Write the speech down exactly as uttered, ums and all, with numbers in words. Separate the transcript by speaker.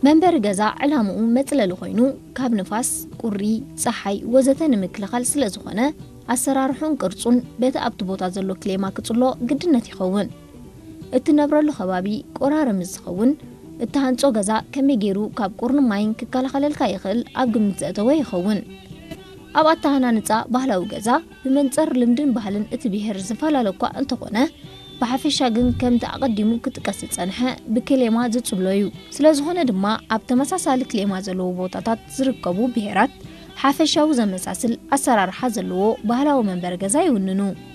Speaker 1: መንበር ገዛ ዕላምኡ መጽለሊ ኮይኑ ካብ ንፋስ ቁሪ ፀሓይ ወዘተ ንምክልኻል ስለ ዝኾነ ኣሰራርሑን ቅርጹን በቲ ኣብቲ ቦታ ዘሎ ክሌማ ክጽሎ ግድነት ይኸውን እትነብረሉ ከባቢ ቆራረም ዝኸውን እትሃንጾ ገዛ ከመይ ገይሩ ካብ ቁርን ማይን ክከላኸለልካ ይኽእል ኣብ ግምት ዘእተወ ይኸውን ኣብ ኣተሃናንጻ ባህላዊ ገዛ ብመንጸር ልምድን ባህልን እቲ ብሄር ዝፈላለ እኳ እንተኾነ ብሓፈሻ ግን ከምቲ ኣቐዲሙ ክትቀስ ጸንሐ ብክሌማ ዝጽብሎ እዩ ስለዝኾነ ድማ ኣብ ተመሳሳሊ ክሌማ ዘለዎ ቦታታት ዝርከቡ ብሄራት ሓፈሻዊ ዘመሳስል ኣሰራርሓ ዘለዎ ባህላዊ መንበሪ ገዛ ይውንኑ